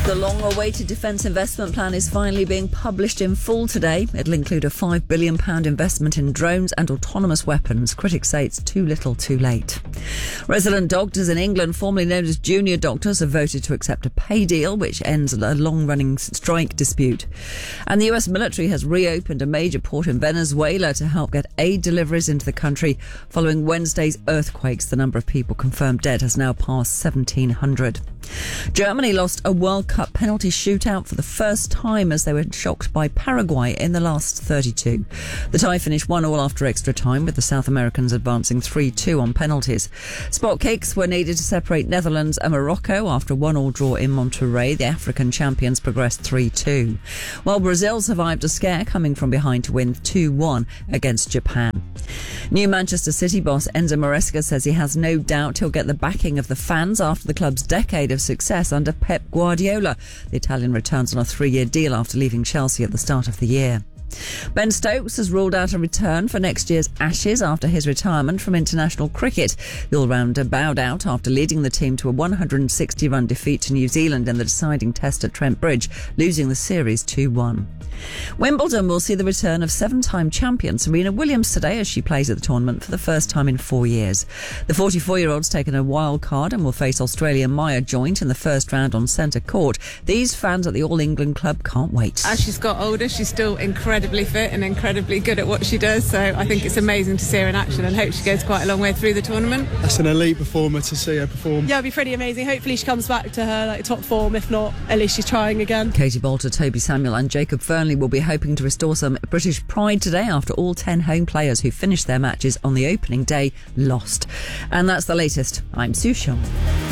The long-awaited defence investment plan is finally being published in full today. It'll include a £5 billion investment in drones and autonomous weapons. Critics say it's too little too late. Resident doctors in England, formerly known as junior doctors, have voted to accept a pay deal which ends a long-running strike dispute. And the US military has reopened a major port in Venezuela to help get aid deliveries into the country following Wednesday's earthquakes. The number of people confirmed dead has now passed 1,700. Germany lost a World Cup penalty shootout for the first time as they were shocked by Paraguay in the last 32. The tie finished 1-1 after extra time, with the South Americans advancing 3-2 on penalties. Spot kicks were needed to separate Netherlands and Morocco after a 1-1 draw in Monterrey. The African champions progressed 3-2. While Brazil survived a scare, coming from behind to win 2-1 against Japan. New Manchester City boss Enzo Maresca says he has no doubt he'll get the backing of the fans after the club's decade of success under Pep Guardiola. The Italian returns on a 3-year deal after leaving Chelsea at the start of the year. Ben Stokes has ruled out a return for next year's Ashes after his retirement from international cricket. The all-rounder bowed out after leading the team to a 160-run defeat to New Zealand in the deciding test at Trent Bridge, losing the series 2-1. Wimbledon will see the return of 7-time champion Serena Williams today as she plays at the tournament for the first time in 4 years. The 44-year-old's taken a wild card and will face Australian Maya Joint in the first round on centre court. These fans at the All England club can't wait. As she's got older, she's still incredibly fit and incredibly good at what she does, so I think it's amazing to see her in action and hope she goes quite a long way through the tournament. That's an elite performer to see her perform. Yeah, it'll be pretty amazing. Hopefully she comes back to her top form. If not, at least she's trying again. Katie Bolter, Toby Samuel and Jacob Fernley will be hoping to restore some British pride today after all 10 home players who finished their matches on the opening day lost. And that's the latest. I'm Sue Shaw.